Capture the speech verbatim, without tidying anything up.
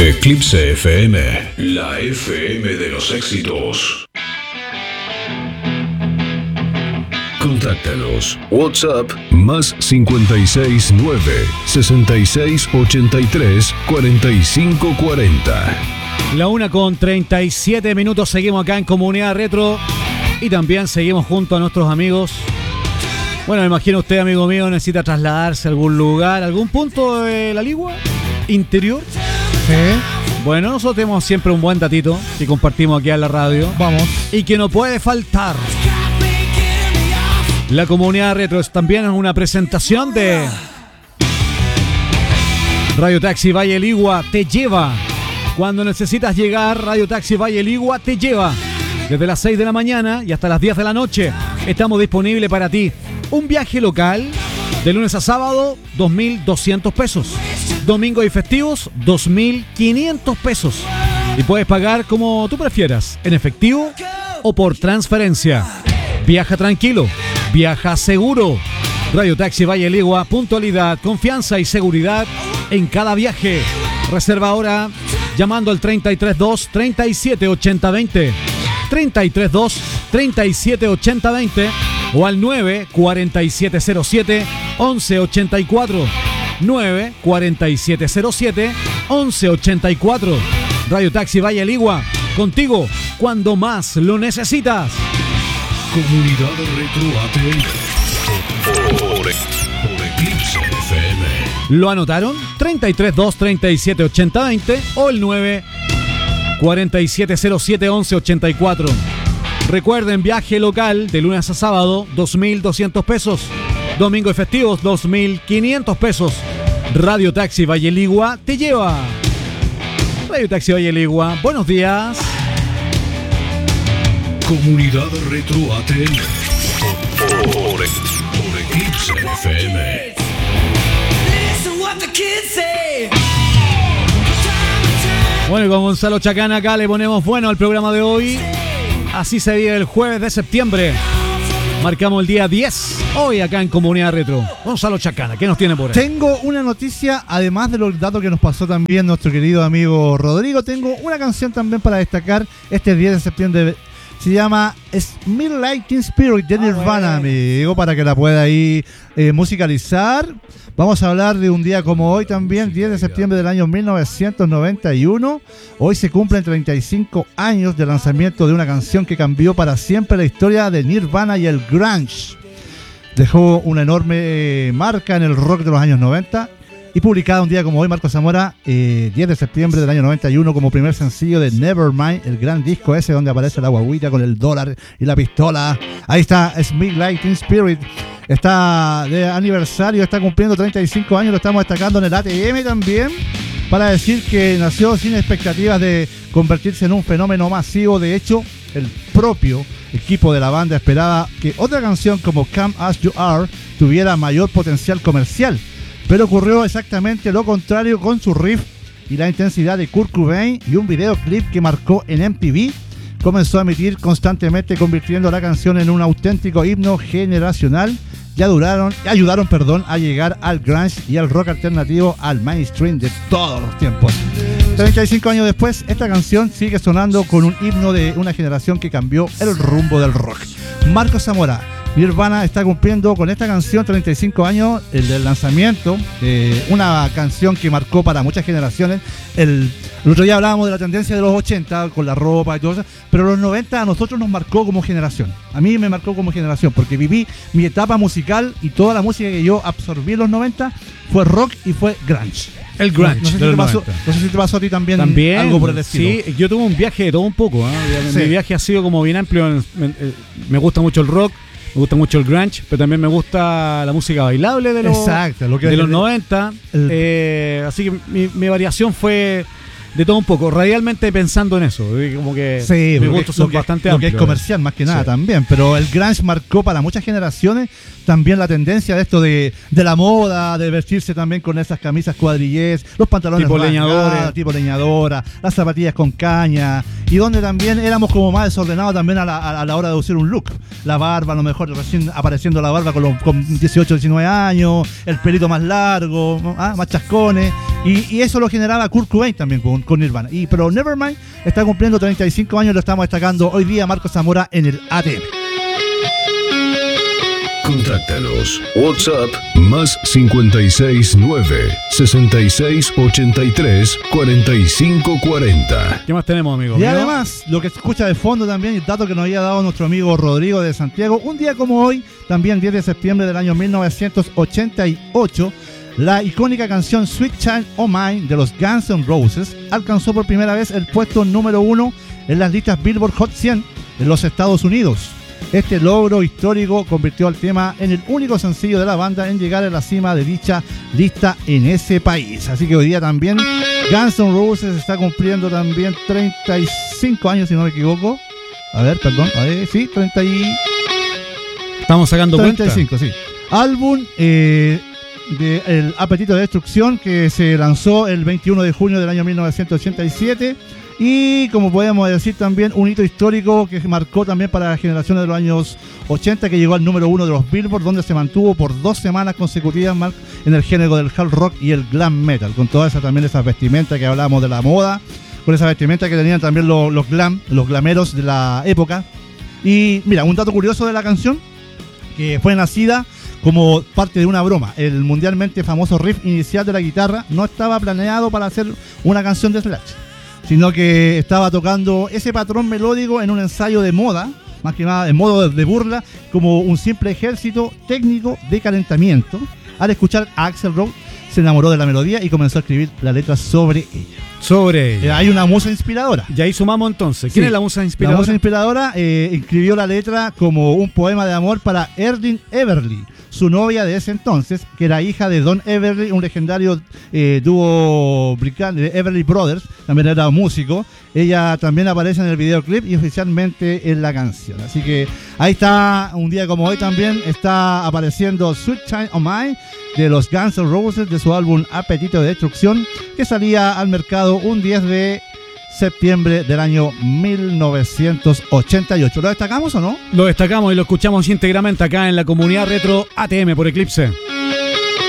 Eclipse F M, la F M de los éxitos. Contáctanos. WhatsApp más cinco seis nueve, seis seis ocho tres, cuatro cinco cuatro cero. La una con treinta y siete minutos. Seguimos acá en Comunidad Retro. Y también seguimos junto a nuestros amigos. Bueno, me imagino usted, amigo mío, necesita trasladarse a algún lugar, algún punto de la Ligua interior. Sí. Bueno, nosotros tenemos siempre un buen datito que compartimos aquí en la radio. Vamos. Y que no puede faltar. La Comunidad Retro es también una presentación de Radio Taxi Valle Ligua te lleva. Cuando necesitas llegar, Radio Taxi Valle Ligua te lleva. Desde las seis de la mañana y hasta las diez de la noche estamos disponibles para ti. Un viaje local de lunes a sábado, dos mil doscientos pesos. Domingos y festivos, dos mil quinientos pesos. Y puedes pagar como tú prefieras, en efectivo o por transferencia. Viaja tranquilo, viaja seguro. Radio Taxi Valle Ligua, puntualidad, confianza y seguridad en cada viaje. Reserva ahora llamando al treinta y tres dos, treinta y siete ochenta veinte. treinta y tres dos, treinta y siete ochenta veinte o al nueve cuatro siete cero siete, once ochenta y cuatro. nueve cuatro siete cero siete, once ochenta y cuatro. Radio Taxi Valle Ligua, contigo cuando más lo necesitas. Comunidad Retro A T L por, por Eclipse F M. ¿Lo anotaron? treinta y tres dos, treinta y siete ochenta veinte o el nueve cuatro siete cero siete, once ochenta y cuatro. Recuerden, viaje local de lunes a sábado, dos mil doscientos pesos. Domingo y festivos, dos mil quinientos pesos. Radio Taxi Valle Ligua te lleva. Radio Taxi Valle Ligua, buenos días. Comunidad Retro A T L por, por, por Eclipse F M. Bueno, y con Gonzalo Chacán acá le ponemos bueno al programa de hoy. Así se vive el jueves de septiembre. Marcamos el día diez, hoy acá en Comunidad Retro. Gonzalo Chacana, ¿qué nos tiene por ahí? Tengo una noticia, además de los datos que nos pasó también nuestro querido amigo Rodrigo. Tengo una canción también para destacar este diez de septiembre. Se llama Smell Like Teen Spirit de Nirvana, amigo, para que la pueda ahí eh, musicalizar. Vamos a hablar de un día como hoy también, diez de septiembre del año mil novecientos noventa y uno. Hoy se cumplen treinta y cinco años del lanzamiento de una canción que cambió para siempre la historia de Nirvana y el grunge. Dejó una enorme marca en el rock de los años noventa y publicada un día como hoy, Marco Zamora, eh, diez de septiembre del año noventa y uno, como primer sencillo de Nevermind, el gran disco ese donde aparece la guaguita con el dólar y la pistola. Ahí está Smell Like Teen Spirit. Está de aniversario, está cumpliendo treinta y cinco años, lo estamos destacando en el A T M también, para decir que nació sin expectativas de convertirse en un fenómeno masivo. De hecho, el propio equipo de la banda esperaba que otra canción como Come As You Are tuviera mayor potencial comercial, pero ocurrió exactamente lo contrario con su riff y la intensidad de Kurt Cobain, y un videoclip que marcó en M T V. Comenzó a emitir constantemente, convirtiendo la canción en un auténtico himno generacional. Ya duraron, ayudaron perdón, a llegar al grunge y al rock alternativo al mainstream de todos los tiempos. treinta y cinco años después, esta canción sigue sonando con un himno de una generación que cambió el rumbo del rock. Marco Zamora, Nirvana está cumpliendo con esta canción treinta y cinco años, el del lanzamiento, eh, una canción que marcó para muchas generaciones. El, el otro día hablábamos de la tendencia de los ochenta con la ropa y todo eso, pero los noventa a nosotros nos marcó como generación. A mí me marcó como generación porque viví mi etapa musical y toda la música que yo absorbí en los noventa fue rock y fue grunge. El grunge. No, no, sé, si te pasó, no sé si te pasó a ti también, también algo por el estilo. Sí, yo tuve un viaje de todo un poco, ¿eh? Sí. Mi viaje ha sido como bien amplio. Me, me gusta mucho el rock, me gusta mucho el grunge, pero también me gusta la música bailable de los, Exacto, lo que de es los el, noventa. El, eh, así que mi, mi variación fue de todo un poco, radialmente pensando en eso. Como que sí, mis gustos son que, bastante lo amplios. Lo que es comercial más que nada, sí, también. Pero el grunge marcó para muchas generaciones también la tendencia de esto de, de la moda, de vestirse también con esas camisas cuadrillés, los pantalones tipo rasgados, leñadores, tipo leñadora, las zapatillas con caña y donde también éramos como más desordenados también a la, a la hora de usar un look. La barba, a lo mejor recién apareciendo la barba con, los, con dieciocho, diecinueve años, el pelito más largo, ¿no? ¿Ah? Más chascones, y, y eso lo generaba Kurt Cobain también con, con Nirvana. Y, pero Nevermind está cumpliendo treinta y cinco años, lo estamos destacando hoy día Marcos Zamora en el A T M. Contáctanos. WhatsApp más cinco seis nueve, seis seis ocho tres, cuatro cinco cuatro cero. ¿Qué más tenemos, amigo? Y ¿Amigo? además, lo que se escucha de fondo también, el dato que nos había dado nuestro amigo Rodrigo de Santiago, un día como hoy, también diez de septiembre del año mil novecientos ochenta y ocho, la icónica canción Sweet Child O' Mine de los Guns N' Roses alcanzó por primera vez el puesto número uno en las listas Billboard Hot cien en los Estados Unidos. Este logro histórico convirtió al tema en el único sencillo de la banda en llegar a la cima de dicha lista en ese país. Así que hoy día también Guns N' Roses está cumpliendo también treinta y cinco años, si no me equivoco. A ver, perdón, a ver, sí, treinta y... Estamos sacando treinta y cinco, cuenta. sí. Álbum eh, de El Apetito de Destrucción, que se lanzó el veintiuno de junio del año mil novecientos ochenta y siete. Y como podemos decir también, un hito histórico que marcó también para las generaciones de los años ochenta, que llegó al número uno de los Billboard, donde se mantuvo por dos semanas consecutivas en el género del hard rock y el glam metal, con todas esas también esas vestimentas que hablábamos de la moda, con esa vestimenta que tenían también los, los glam, los glameros de la época. Y mira, un dato curioso de la canción, que fue nacida como parte de una broma. El mundialmente famoso riff inicial de la guitarra no estaba planeado para hacer una canción de Slash, sino que estaba tocando ese patrón melódico en un ensayo de moda, más que nada en modo de burla, como un simple ejército técnico de calentamiento. Al escuchar a Axl Rose, se enamoró de la melodía y comenzó a escribir la letra sobre ella. Sobre Eh, ella. hay una musa inspiradora. Y ahí sumamos entonces. ¿Quién Sí. es la musa La inspiradora? musa inspiradora eh, escribió la letra como un poema de amor para Erin Everly, su novia de ese entonces, que era hija de Don Everly, un legendario eh, dúo británico de Everly Brothers, también era músico. Ella también aparece en el videoclip y oficialmente en la canción. Así que ahí está, un día como hoy también está apareciendo Sweet Child O' Mine de los Guns N' Roses, de su álbum Apetito de Destrucción, que salía al mercado un diez de septiembre del año mil novecientos ochenta y ocho. ¿Lo destacamos o no? Lo destacamos y lo escuchamos íntegramente acá en la comunidad retro A T M por Eclipse.